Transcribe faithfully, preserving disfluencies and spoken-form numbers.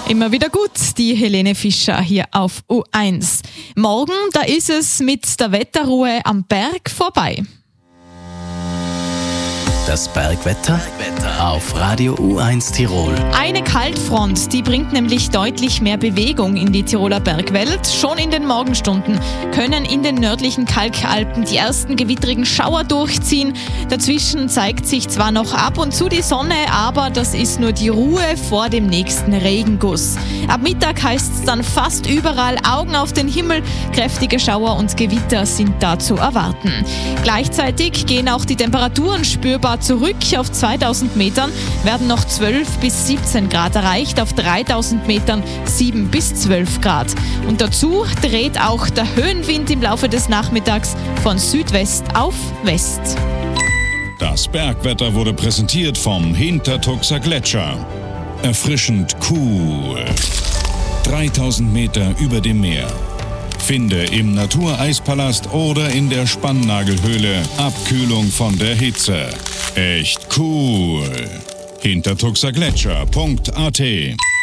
Immer wieder gut, die Helene Fischer hier auf U eins. Morgen, da ist es mit der Wetterruhe am Berg vorbei. Das Bergwetter auf Radio U eins Tirol. Eine Kaltfront, die bringt nämlich deutlich mehr Bewegung in die Tiroler Bergwelt. Schon in den Morgenstunden können in den nördlichen Kalkalpen die ersten gewittrigen Schauer durchziehen. Dazwischen zeigt sich zwar noch ab und zu die Sonne, aber das ist nur die Ruhe vor dem nächsten Regenguss. Ab Mittag heißt es dann fast überall Augen auf den Himmel. Kräftige Schauer und Gewitter sind da zu erwarten. Gleichzeitig gehen auch die Temperaturen spürbar zurück. Auf zweitausend Metern werden noch zwölf bis siebzehn Grad erreicht, auf dreitausend Metern sieben bis zwölf Grad. Und dazu dreht auch der Höhenwind im Laufe des Nachmittags von Südwest auf West. Das Bergwetter wurde präsentiert vom Hintertuxer Gletscher. Erfrischend cool. dreitausend Meter über dem Meer. Finde im Natureispalast oder in der Spannnagelhöhle Abkühlung von der Hitze. Echt cool. hintertuxergletscher punkt a t